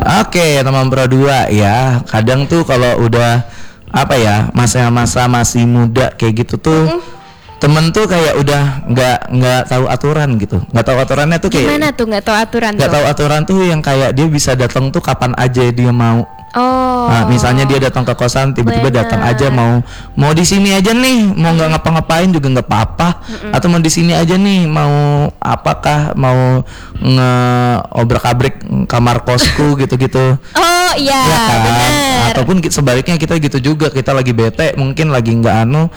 Oke, teman berdua ya. Kadang tuh kalau udah apa ya, masa-masa masih muda kayak gitu tuh, temen tuh kayak udah nggak tahu aturan gitu. Nggak tahu aturannya tuh kayak Gimana tuh nggak tahu aturan nggak tuh? tahu aturan tuh yang kayak dia bisa datang tuh kapan aja dia mau. Oh. Nah, misalnya dia datang ke kosan tiba-tiba datang aja mau di sini aja nih, mau nggak ngapa-ngapain juga nggak apa-apa, atau mau di sini aja nih, mau apakah mau ngeobrak-abrik kamar kosku gitu-gitu. Oh iya, Ya kan? benar. Ataupun sebaliknya kita gitu juga, kita lagi bete mungkin lagi nggak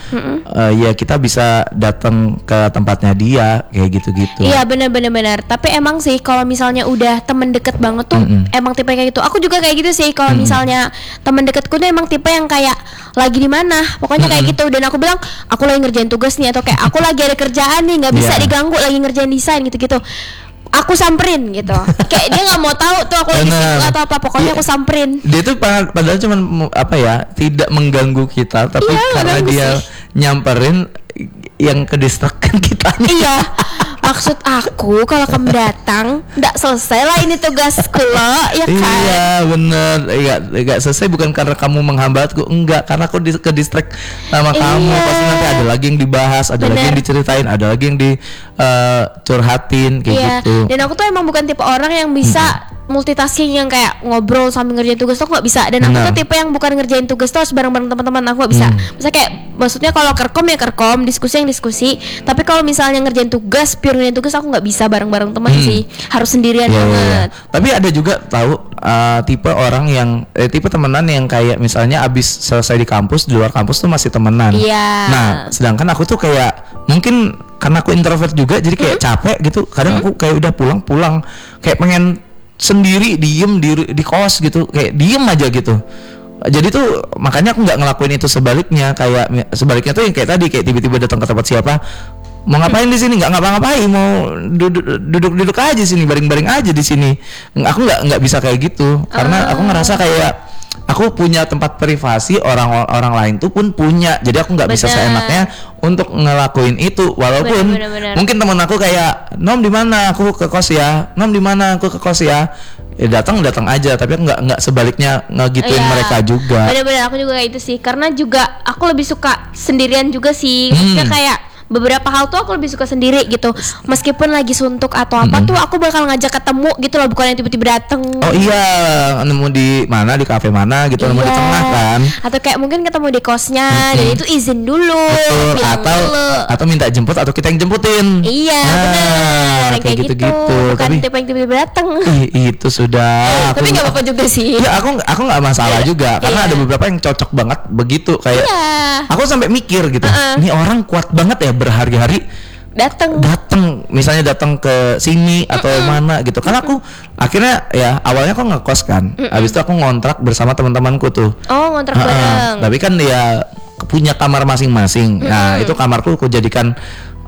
ya kita bisa datang ke tempatnya dia kayak gitu-gitu. Iya benar. Tapi emang sih kalau misalnya udah temen deket banget tuh, emang tipe kayak gitu. Aku juga kayak gitu sih. Kalau misalnya temen deketku tuh emang tipe yang kayak lagi di mana, pokoknya kayak gitu. Dan aku bilang aku lagi ngerjain tugas nih, atau kayak aku lagi ada kerjaan nih, nggak bisa diganggu, lagi ngerjain desain gitu-gitu. Aku samperin gitu. Kayak dia nggak mau tahu tuh aku lagi sibuk atau apa, pokoknya aku samperin. Dia tuh padahal cuman apa ya, tidak mengganggu kita, tapi karena dia nyamperin yang kedistrakkan kita. Iya. Maksud aku kalau kamu datang nggak selesai lah ini tugasku loh, ya kan? Iya bener, nggak selesai bukan karena kamu menghambatku, enggak, karena aku ke distract sama kamu. Pasti nanti ada lagi yang dibahas, ada lagi yang diceritain, ada lagi yang dicurhatin kayak gitu. Dan aku tuh emang bukan tipe orang yang bisa multitasking yang kayak ngobrol sambil ngerjain tugas tuh, nggak bisa. Dan aku tuh tipe yang bukan ngerjain tugas tuh harus bareng-bareng teman-teman, aku nggak bisa. Misalnya kayak, maksudnya kalau kerkom ya kerkom, diskusi yang diskusi. Tapi kalau misalnya ngerjain tugas, pure ngerjain tugas, aku nggak bisa bareng-bareng teman sih, harus sendirian banget. Tapi ada juga tahu tipe orang yang tipe temenan yang kayak misalnya abis selesai di kampus, di luar kampus tuh masih temenan. Nah, sedangkan aku tuh kayak mungkin karena aku introvert juga, jadi kayak capek gitu. Kadang aku kayak udah pulang kayak pengen sendiri diem di kos gitu, kayak diem aja gitu. Jadi tuh makanya aku nggak ngelakuin itu sebaliknya. Kayak sebaliknya tuh yang kayak tadi, kayak tiba-tiba datang ke tempat siapa, mau ngapain di sini, nggak ngapa-ngapain, mau duduk aja sini, baring-baring aja di sini. Aku nggak bisa kayak gitu, karena aku ngerasa kayak aku punya tempat privasi, orang lain tuh pun punya. Jadi aku nggak bisa seenaknya untuk ngelakuin itu. Walaupun mungkin teman aku kayak, Nom di mana, aku ke kos ya, Nom di mana, aku ke kos ya. Datang aja, tapi aku nggak sebaliknya ngegituin mereka juga. Bener-bener aku juga kayak itu sih, karena juga aku lebih suka sendirian juga sih. Maksudnya kayak beberapa hal tuh aku lebih suka sendiri gitu, meskipun lagi suntuk atau apa tuh aku bakal ngajak ketemu gitu loh, bukan yang tiba-tiba dateng. Oh iya, nemu di mana, di kafe mana gitu, nemu di tengah kan, atau kayak mungkin ketemu di kosnya, dan itu izin dulu. Atau minta jemput, atau kita yang jemputin. Iya benar, kayak gitu, bukan tapi tipe yang tiba-tiba dateng. Itu sudah tapi nggak apa-apa juga sih ya. Aku nggak masalah juga, karena ada beberapa yang cocok banget begitu, kayak aku sampai mikir gitu, ini orang kuat banget ya berhari-hari datang misalnya datang ke sini atau mana gitu. Karena aku akhirnya ya awalnya aku ngekos kan, habis itu aku ngontrak bersama teman-temanku tuh. Ngontrak bareng. Tapi kan dia punya kamar masing-masing. Nah itu kamarku aku jadikan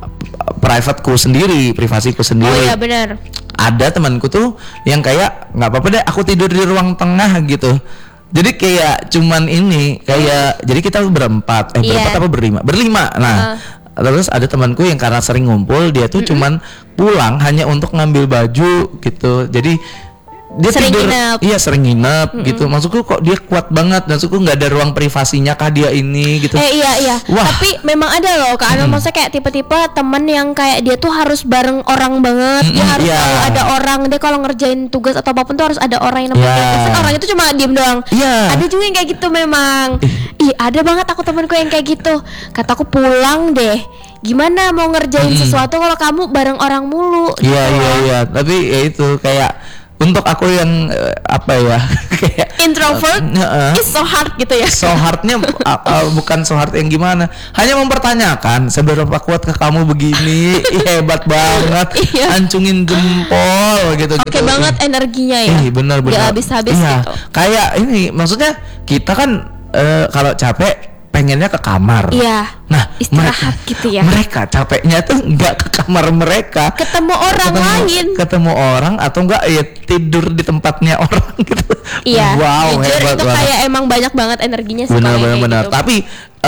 privateku sendiri, privasiku sendiri. Oh iya benar. Ada temanku tuh yang kayak nggak apa-apa deh, aku tidur di ruang tengah gitu. Jadi kayak cuman ini kayak jadi kita berempat apa berlima. Nah terus ada temanku yang karena sering ngumpul, dia tuh cuman pulang hanya untuk ngambil baju gitu. Jadi dia sering tidur, nginep. Iya sering nginep gitu. Maksudku kok dia kuat banget, maksudku nggak ada ruang privasinya kah dia ini gitu. Iya. Wah. Tapi memang ada loh Kak Ana, maksudnya kayak tipe-tipe temen yang kayak dia tuh harus bareng orang banget. Dia harus selalu ada orang. Dia kalau ngerjain tugas atau apapun tuh harus ada orang yang nemenin. Terus orang itu cuma diem doang. Ada juga yang kayak gitu memang. Ada banget aku temenku yang kayak gitu. Kataku pulang deh. Gimana mau ngerjain sesuatu kalau kamu bareng orang mulu? Iya. Tapi ya itu kayak untuk aku yang apa ya kayak introvert is so hard gitu ya. So hardnya bukan so hard yang gimana, hanya mempertanyakan seberapa kuat ke kamu begini. Hebat banget, hancungin jempol gitu. Oke banget energinya ya. Benar gak habis-habis gitu. Kayak ini maksudnya kita kan kalau capek pengennya ke kamar. Nah, istirahat gitu ya. Mereka capeknya tuh nggak ke kamar mereka, ketemu orang lain, ketemu orang atau enggak ya tidur di tempatnya orang gitu. Wow, jujur hebat itu banget. Kayak emang banyak banget energinya sih. Benar. Gitu. Tapi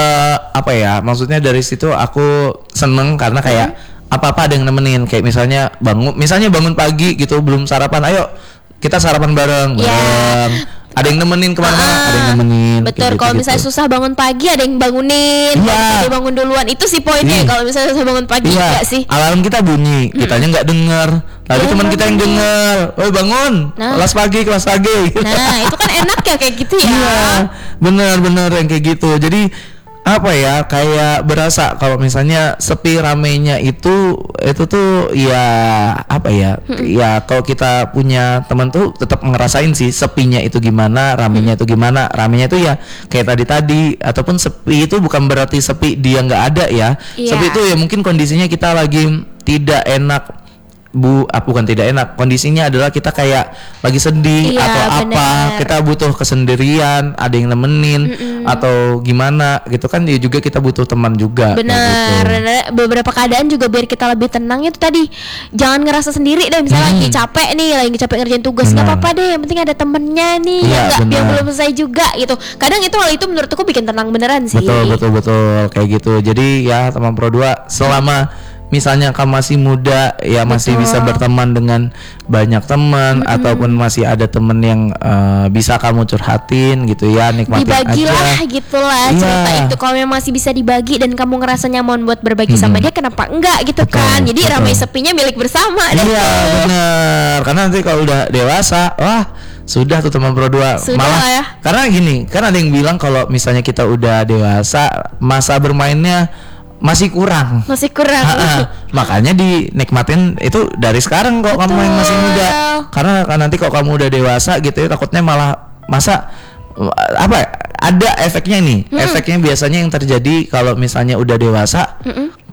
apa ya? Maksudnya dari situ aku seneng karena kayak apa-apa ada yang nemenin. Kayak misalnya bangun pagi gitu belum sarapan, ayo kita sarapan bareng. Ada yang nemenin kemana-mana, ada yang nemenin. Betul, kalau misalnya susah bangun pagi ada yang bangunin. Ada yang bangun duluan, itu sih poinnya. Kalau misalnya susah bangun pagi, enggak sih? Alarm kita bunyi, kitanya nggak denger. Tapi teman kita yang denger, woi bangun, kelas pagi. Nah, itu kan enak ya kayak gitu ya. Iya, bener yang kayak gitu. Jadi apa ya, kayak berasa kalau misalnya sepi ramenya itu tuh ya apa ya, ya kalau kita punya teman tuh tetap ngerasain sih sepinya itu gimana, ramenya itu gimana. Ramenya itu ya kayak tadi ataupun sepi itu bukan berarti sepi dia nggak ada ya. Sepi itu ya mungkin kondisinya kita lagi tidak enak. Bukan tidak enak, kondisinya adalah kita kayak lagi sedih atau apa, kita butuh kesendirian, ada yang nemenin atau gimana gitu kan, ya juga kita butuh teman juga. Benar, gitu. Beberapa keadaan juga biar kita lebih tenang itu tadi, jangan ngerasa sendiri deh, misalnya lagi capek nih, lagi capek ngerjain tugas, nggak apa-apa deh, yang penting ada temennya nih, yang belum selesai juga gitu. Kadang hal itu menurut aku bikin tenang beneran sih. Betul kayak gitu. Jadi ya teman Pro 2, selama misalnya kamu masih muda ya, masih bisa berteman dengan banyak teman, ataupun masih ada temen yang bisa kamu curhatin gitu ya, nikmatin dibagilah aja gitulah cerita itu. Kalau yang masih bisa dibagi dan kamu ngerasa nyaman buat berbagi sama dia, kenapa enggak gitu kan. Jadi ramai sepinya milik bersama. Iya benar, karena nanti kalau udah dewasa, wah sudah tuh teman Pro 2 malah ya. Karena gini, kan ada yang bilang kalau misalnya kita udah dewasa, masa bermainnya masih kurang. Makanya dinikmatin itu dari sekarang kok. Kamu yang masih muda, karena nanti kalau kamu udah dewasa gitu ya, takutnya malah masa apa ada efeknya nih. Efeknya biasanya yang terjadi kalau misalnya udah dewasa,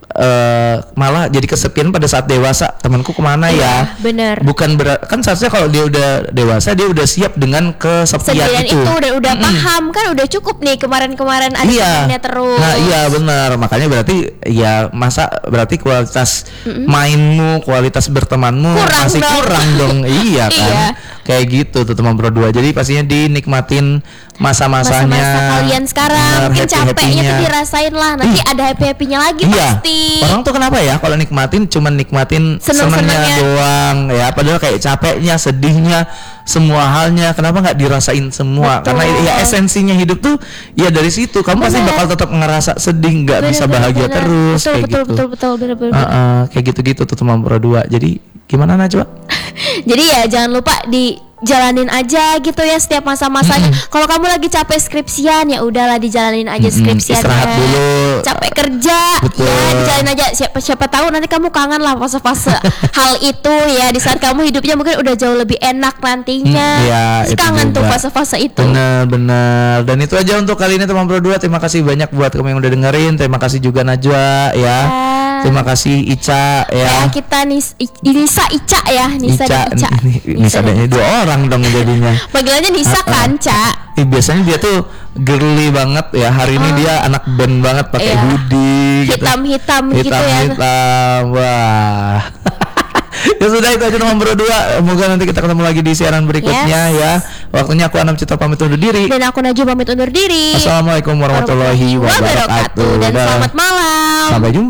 malah jadi kesepian pada saat dewasa. Temanku kemana ya? Bener. Bukan kan seharusnya kalau dia udah dewasa, dia udah siap dengan kesepian itu. Udah paham kan, udah cukup nih kemarin ada temennya terus. Nah iya benar, makanya berarti ya berarti kualitas mainmu, kualitas bertemanmu masih kurang dong. Iya kan. Kayak gitu tuh teman Pro 2. Jadi pastinya dinikmatin masa-masanya. Masa kalian sekarang mungkin capeknya tuh dirasain lah. Nanti ada happy-happynya lagi pasti. Orang tuh kenapa ya kalau nikmatin cuman nikmatin senengnya doang ya, padahal kayak capeknya, sedihnya, semua halnya kenapa nggak dirasain semua. Karena ya esensinya hidup tuh ya dari situ. Kamu pasti bakal tetap ngerasa sedih, nggak bisa bahagia terus. Betul, bener. Kayak gitu-gitu tuh teman Pro 2. Jadi gimana Najwa? Jadi ya jangan lupa dijalanin aja gitu ya setiap masa-masanya. Kalau kamu lagi capek skripsian, ya udahlah dijalanin aja skripsiannya. Istirahat dulu. Capek kerja, ya dijalanin aja. Siapa tahu nanti kamu kangen lah fase-fase hal itu ya. Di saat kamu hidupnya mungkin udah jauh lebih enak nantinya. Kangen tuh fase-fase itu. Benar. Dan itu aja untuk kali ini teman Pro 2. Terima kasih banyak buat kamu yang udah dengerin. Terima kasih juga Najwa ya. Terima kasih Ica ya. Kita Nisa Ica ya. Nisa dan dua orang dong jadinya. Panggilannya Nisa kan, Ca. Biasanya dia tuh girly banget ya. Hari ini dia anak band banget, pakai hoodie hitam-hitam gitu ya. Hitam. Wah. Ya sudah, itu aja teman Pro 2. Semoga nanti kita ketemu lagi di siaran berikutnya ya. Waktunya aku Anam Citra pamit undur diri. Dan aku Najwa pamit undur diri. Assalamualaikum warahmatullahi wabarakatuh. Dan selamat malam. Sampai jumpa.